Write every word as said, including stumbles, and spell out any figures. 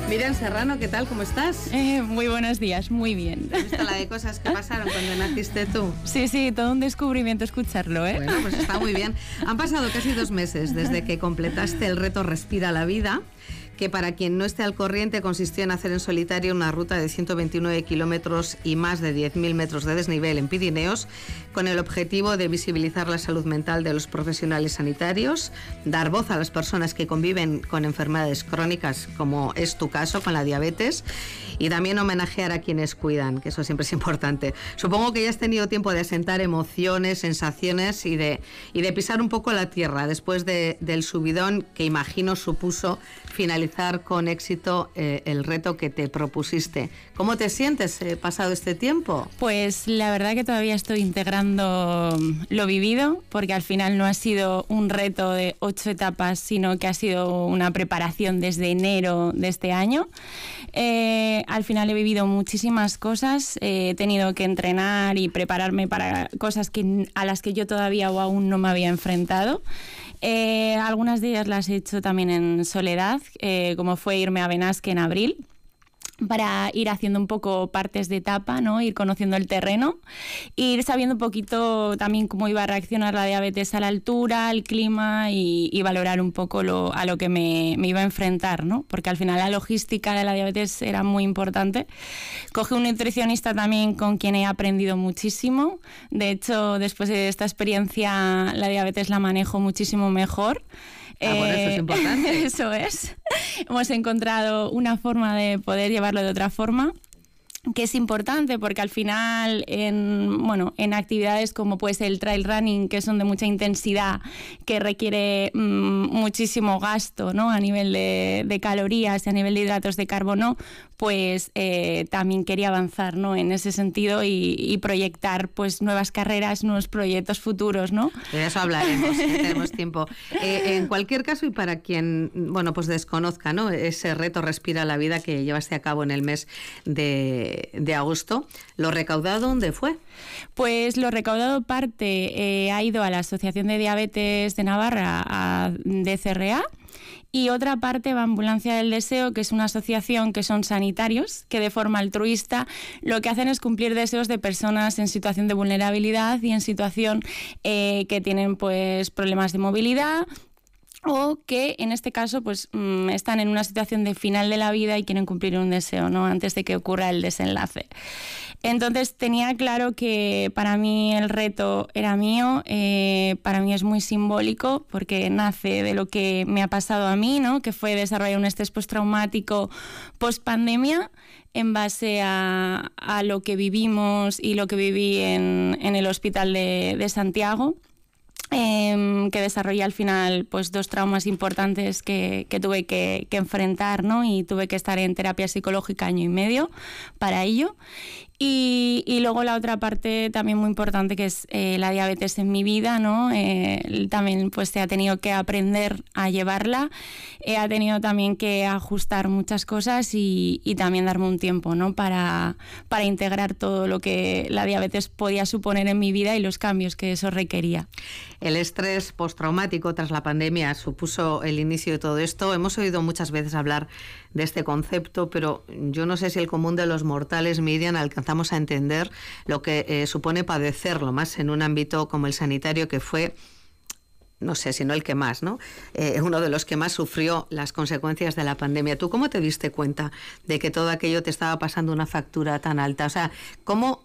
Miriam Serrano, ¿qué tal? ¿Cómo estás? Eh, muy buenos días, muy bien. ¿Has visto la de cosas que pasaron cuando naciste tú? Sí, sí, todo un descubrimiento escucharlo, ¿eh? Bueno, pues está muy bien. Han pasado casi dos meses desde que completaste el reto Respira la Vida, que para quien no esté al corriente consistió en hacer en solitario una ruta de ciento veintinueve kilómetros y más de diez mil metros de desnivel en Pirineos, con el objetivo de visibilizar la salud mental de los profesionales sanitarios, dar voz a las personas que conviven con enfermedades crónicas, como es tu caso con la diabetes, y también homenajear a quienes cuidan, que eso siempre es importante. Supongo que ya has tenido tiempo de asentar emociones, sensaciones y de, y de pisar un poco la tierra después de, del subidón que imagino supuso finalizar con éxito eh, el reto que te propusiste. ¿Cómo te sientes eh, pasado este tiempo? Pues la verdad que todavía estoy integrando lo vivido, porque al final no ha sido un reto de ocho etapas, sino que ha sido una preparación desde enero de este año. Eh, al final he vivido muchísimas cosas, eh, he tenido que entrenar y prepararme para cosas que, a las que yo todavía o aún no me había enfrentado. Eh, algunas de ellas las he hecho también en soledad, eh, como fue irme a Benasque en abril, para ir haciendo un poco partes de etapa, ¿no? Ir conociendo el terreno, ir sabiendo un poquito también cómo iba a reaccionar la diabetes a la altura, al clima y, y valorar un poco lo, a lo que me, me iba a enfrentar, ¿no? Porque al final la logística de la diabetes era muy importante. Cogí un nutricionista también con quien he aprendido muchísimo. De hecho, después de esta experiencia, la diabetes la manejo muchísimo mejor. Ah, bueno, eso es importante. Eso es. Hemos encontrado una forma de poder llevarlo de otra forma, que es importante porque al final en, bueno, en actividades como puede ser el trail running, que son de mucha intensidad, que requiere mmm, muchísimo gasto, ¿no? A nivel de, de calorías y a nivel de hidratos de carbono, pues eh, también quería avanzar, ¿no? En ese sentido y, y proyectar pues nuevas carreras, nuevos proyectos futuros, ¿no? De eso hablaremos, que tenemos tiempo. Eh, en cualquier caso, y para quien bueno, pues desconozca, ¿no? Ese reto Respira la Vida que llevaste a cabo en el mes de, de agosto, ¿lo recaudado dónde fue? Pues lo recaudado parte eh, ha ido a la Asociación de Diabetes de Navarra, a D C R A, y otra parte va a Ambulancia del Deseo, que es una asociación que son sanitarios, que de forma altruista lo que hacen es cumplir deseos de personas en situación de vulnerabilidad y en situación eh, que tienen pues problemas de movilidad, o que en este caso pues mmm, están en una situación de final de la vida y quieren cumplir un deseo, ¿no? Antes de que ocurra el desenlace. Entonces tenía claro que para mí el reto era mío, eh, para mí es muy simbólico porque nace de lo que me ha pasado a mí, ¿no? Que fue desarrollar un estrés postraumático post-pandemia en base a, a lo que vivimos y lo que viví en, en el hospital de, de Santiago. Eh, que desarrollé al final pues dos traumas importantes que, que tuve que, que enfrentar, ¿no? Y tuve que estar en terapia psicológica año y medio para ello. Y, y luego la otra parte también muy importante que es eh, la diabetes en mi vida, ¿no? Eh, también pues se ha tenido que aprender a llevarla, eh, ha tenido también que ajustar muchas cosas y, y también darme un tiempo, ¿no? Para, para integrar todo lo que la diabetes podía suponer en mi vida y los cambios que eso requería. El estrés postraumático tras la pandemia supuso el inicio de todo esto. Hemos oído muchas veces hablar de este concepto, pero yo no sé si el común de los mortales, Miriam, alcanzamos a entender lo que eh, supone padecerlo, más en un ámbito como el sanitario, que fue, no sé, si no el que más, ¿no? Eh, uno de los que más sufrió las consecuencias de la pandemia. ¿Tú cómo te diste cuenta de que todo aquello te estaba pasando una factura tan alta? O sea, ¿cómo